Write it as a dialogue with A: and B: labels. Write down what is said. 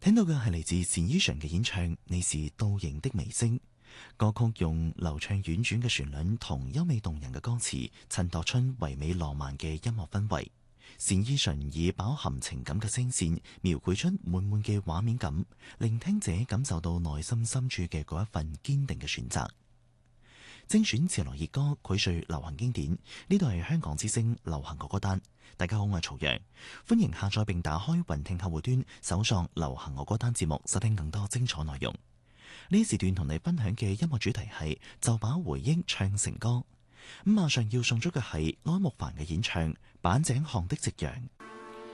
A: 聽到嘅係嚟自單依純嘅演唱《你是倒影的微聲》。歌曲用流暢婉轉嘅旋律同優美動人嘅歌詞，襯托出唯美浪漫嘅音樂氛圍。單依純以飽含情感嘅聲線，描繪出滿滿嘅畫面感，聆聽者感受到內心深處嘅嗰一份堅定嘅選擇。精選潮流熱歌，膾萃流行經典。呢度係香港之聲流行歌歌單。大家好，我係曹陽，歡迎下載並打開雲聽客戶端，搜索流行歌歌單節目，收聽更多精彩內容。呢時段同你分享嘅音樂主題係就把回憶唱成歌。咁馬上要送出嘅係安慕帆嘅演唱《板井巷的夕陽》。